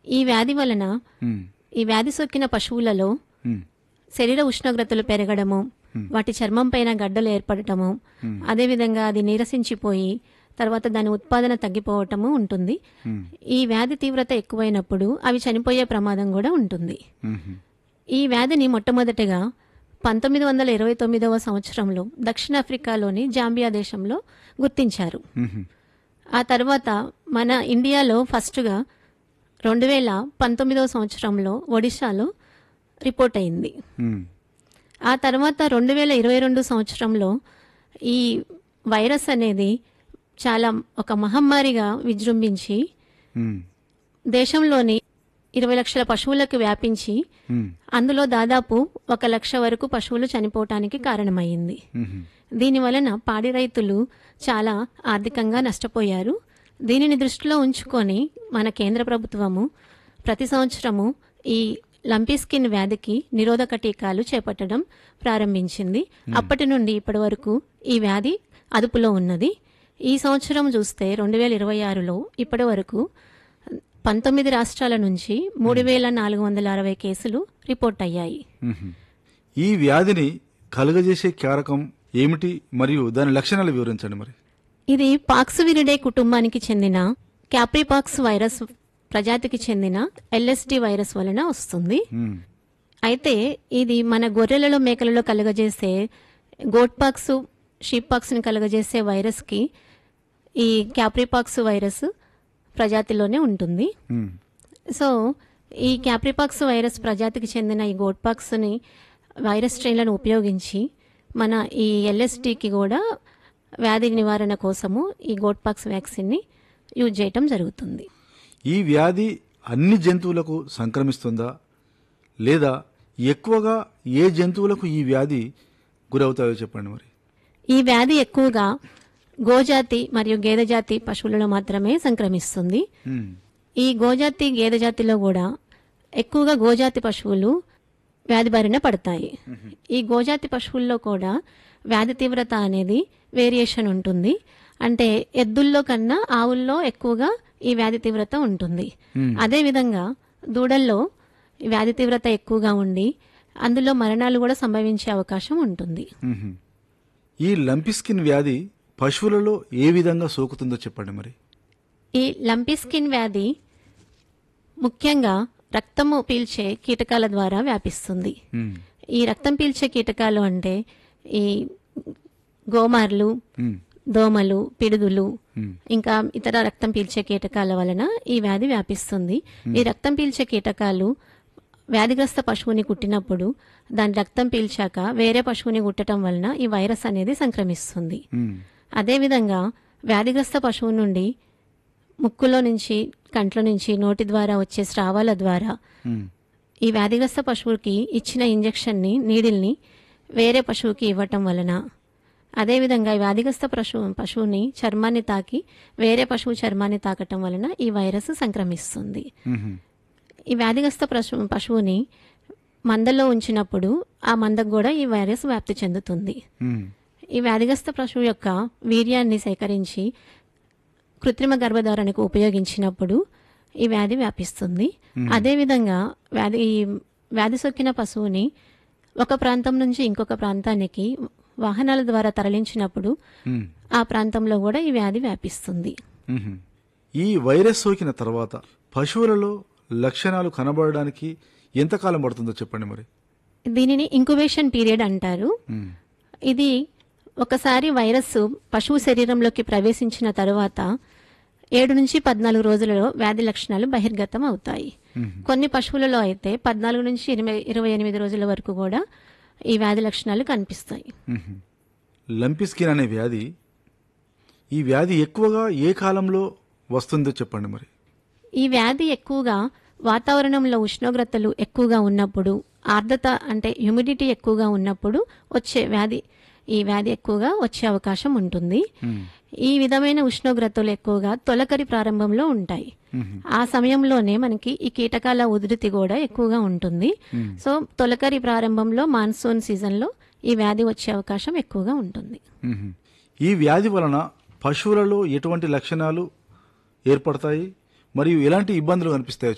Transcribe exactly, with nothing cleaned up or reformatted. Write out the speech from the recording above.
ఈ వ్యాధి వలన ఉమ్, ఈ వ్యాధి సోకిన పశువులలో ఉమ్, శరీర ఉష్ణోగ్రతలు పెరగడము, వాటి చర్మం పైన గడ్డలు ఏర్పడటము, అదేవిధంగా అది నీరసించిపోయి తర్వాత దాని ఉత్పాదన తగ్గిపోవటము ఉంటుంది. ఉమ్, ఈ వ్యాధి తీవ్రత ఎక్కువైనప్పుడు అవి చనిపోయే ప్రమాదం కూడా ఉంటుంది. ఉమ్, ఈ వ్యాధిని మొట్టమొదటిగా పంతొమ్మిది వందల ఇరవై తొమ్మిదవ సంవత్సరంలో దక్షిణాఫ్రికాలోని జాంబియా దేశంలో గుర్తించారు. ఉమ్, ఆ తర్వాత మన ఇండియాలో ఫస్ట్గా రెండు వేల పంతొమ్మిదవ సంవత్సరంలో ఒడిశాలో రిపోర్ట్ అయింది. ఉమ్, ఆ తర్వాత రెండు వేల ఇరవై రెండు సంవత్సరంలో ఈ వైరస్ అనేది చాలా ఒక మహమ్మారిగా విజృంభించి ఉమ్, దేశంలోని ఇరవై లక్షల పశువులకు వ్యాపించి ఉమ్, అందులో దాదాపు ఒక లక్ష వరకు పశువులు చనిపోవటానికి కారణమైంది. ఉమ్, దీని వలన పాడి రైతులు చాలా ఆర్థికంగా నష్టపోయారు. దీనిని దృష్టిలో ఉంచుకొని మన కేంద్ర ప్రభుత్వము ప్రతి సంవత్సరము ఈ లంపీ స్కిన్ వ్యాధికి నిరోధక టీకాలు చేపట్టడం ప్రారంభించింది. అప్పటి నుండి ఇప్పటి వరకు ఈ వ్యాధి అదుపులో ఉన్నది. ఈ సంవత్సరం చూస్తే రెండు వేల ఇరవై ఆరులో ఇప్పటి వరకు పంతొమ్మిది రాష్ట్రాల నుంచి మూడు వేల నాలుగు వందల అరవై కేసులు రిపోర్ట్ అయ్యాయి. ఉమ్. ఈ వ్యాధిని కలుగజేసే కారకం ఏమిటి మరియు దాని లక్షణాలు వివరించండి మరి. ఇది పాక్స్విరిడే కుటుంబానికి చెందిన క్యాప్రిపాక్స్ వైరస్ ప్రజాతికి చెందిన ఎల్ఎస్డి వైరస్ వలన వస్తుంది. ఉమ్, అయితే ఇది మన గొర్రెలలో మేకలలో కలుగజేసే గోట్పాక్స్ షీప్పాక్స్ని కలుగజేసే వైరస్కి ఈ క్యాప్రిపాక్స్ వైరస్ ప్రజాతిలోనే ఉంటుంది. ఉమ్, సో ఈ క్యాప్రిపాక్స్ వైరస్ ప్రజాతికి చెందిన ఈ గోట్పాక్స్ని వైరస్ స్ట్రెయిన్లను ఉపయోగించి మన ఈ ఎల్ఎస్టీకి కూడా వ్యాధి నివారణ కోసము ఈ గోట్పాక్స్ వ్యాక్సిన్ని యూజ్ చేయటం జరుగుతుంది. ఈ వ్యాధి అన్ని జంతువులకు సంక్రమిస్తుందా లేదా ఎక్కువగా ఏ జంతువులకు ఈ వ్యాధి గురవుతాయో చెప్పండి మరి. ఈ వ్యాధి ఎక్కువగా గోజాతి మరియు గేదెజాతి పశువులలో మాత్రమే సంక్రమిస్తుంది. ఉమ్, ఈ గోజాతి గేదెజాతిలో కూడా ఎక్కువగా గోజాతి పశువులు వ్యాధి బారిన పడతాయి. ఈ గోజాతి పశువుల్లో కూడా వ్యాధి తీవ్రత అనేది వేరియేషన్ ఉంటుంది. అంటే ఎద్దుల్లో కన్నా ఆవుల్లో ఎక్కువగా ఈ వ్యాధి తీవ్రత ఉంటుంది. అదేవిధంగా దూడల్లో ఈ వ్యాధి తీవ్రత ఎక్కువగా ఉండి అందులో మరణాలు కూడా సంభవించే అవకాశం ఉంటుంది. ఉమ్. ఈ లంపీ స్కిన్ వ్యాధి పశువులలో ఏ విధంగా సోకుతుందో చెప్పండి మరి. ఈ లంపీ స్కిన్ వ్యాధి ముఖ్యంగా రక్తము పీల్చే కీటకాల ద్వారా వ్యాపిస్తుంది. ఉమ్, ఈ రక్తం పీల్చే కీటకాలు అంటే ఈ గోమార్లు, ఉమ్, దోమలు, పిడుదులు, ఉమ్, ఇంకా ఇతర రక్తం పీల్చే కీటకాల వలన ఈ వ్యాధి వ్యాపిస్తుంది. ఈ రక్తం పీల్చే కీటకాలు వ్యాధిగ్రస్త పశువుని కుట్టినప్పుడు దాని రక్తం పీల్చాక వేరే పశువుని కుట్టడం వలన ఈ వైరస్ అనేది సంక్రమిస్తుంది. ఉమ్, అదేవిధంగా వ్యాధిగ్రస్త పశువు నుండి ముక్కులో నుంచి, కంట్లో నుంచి, నోటి ద్వారా వచ్చే స్రావాల ద్వారా ఉమ్, ఈ వ్యాధిగ్రస్త పశువుకి ఇచ్చిన ఇంజెక్షన్ని, నీడిల్ని వేరే పశువుకి ఇవ్వటం వలన, అదేవిధంగా ఈ వ్యాధిగ్రస్త పశువు పశువుని చర్మాన్ని తాకి వేరే పశువు చర్మాన్ని తాకటం వలన ఈ వైరస్ సంక్రమిస్తుంది. ఉమ్, ఈ వ్యాధిగ్రస్త పశువు పశువుని మందలో ఉంచినప్పుడు ఆ మందకు కూడా ఈ వైరస్ వ్యాప్తి చెందుతుంది. ఉమ్, ఈ వ్యాధిగ్రస్త పశువు యొక్క వీర్యాన్ని సేకరించి కృత్రిమ గర్భధారణకు ఉపయోగించినప్పుడు ఈ వ్యాధి వ్యాపిస్తుంది. అదేవిధంగా వ్యాధి ఈ వ్యాధి సోకిన పశువుని ఒక ప్రాంతం నుంచి ఇంకొక ప్రాంతానికి వాహనాల ద్వారా తరలించినప్పుడు ఉమ్, ఆ ప్రాంతంలో కూడా ఈ వ్యాధి వ్యాపిస్తుంది. ఉమ్. ఈ వైరస్ సోకిన తర్వాత పశువులలో లక్షణాలు కనబడడానికి ఎంతకాలం పడుతుందో చెప్పండి మరి. దీనిని ఇంక్యుబేషన్ పీరియడ్ అంటారు. ఉమ్, ఇది ఒకసారి వైరస్ పశువు శరీరంలోకి ప్రవేశించిన తరువాత ఏడు నుంచి పద్నాలుగు రోజులలో వ్యాధి లక్షణాలు బహిర్గతం అవుతాయి. కొన్ని పశువులలో అయితే పద్నాలుగు నుంచి ఇరవై ఇరవై ఎనిమిది రోజుల వరకు కూడా ఈ వ్యాధి లక్షణాలు కనిపిస్తాయి. ఉమ్. లంపీ స్కిన్ అనే వ్యాధి ఈ వ్యాధి ఎక్కువగా ఏ కాలంలో వస్తుందో చెప్పండి మరి. ఈ వ్యాధి ఎక్కువగా వాతావరణంలో ఉష్ణోగ్రతలు ఎక్కువగా ఉన్నప్పుడు, ఆర్ద్రత అంటే హ్యూమిడిటీ ఎక్కువగా ఉన్నప్పుడు వచ్చే వ్యాధి ఈ వ్యాధి ఎక్కువగా వచ్చే అవకాశం ఉంటుంది. ఈ విధమైన ఉష్ణోగ్రతలు ఎక్కువగా తొలకరి ప్రారంభంలో ఉంటాయి. ఆ సమయంలోనే మనకి ఈ కీటకాల ఉధృతి కూడా ఎక్కువగా ఉంటుంది. సో తొలకరి ప్రారంభంలో మాన్సూన్ సీజన్లో ఈ వ్యాధి వచ్చే అవకాశం ఎక్కువగా ఉంటుంది. ఈ వ్యాధి వలన పశువులలో ఎటువంటి లక్షణాలు ఏర్పడతాయి మరియు ఎలాంటి ఇబ్బందులు కనిపిస్తాయో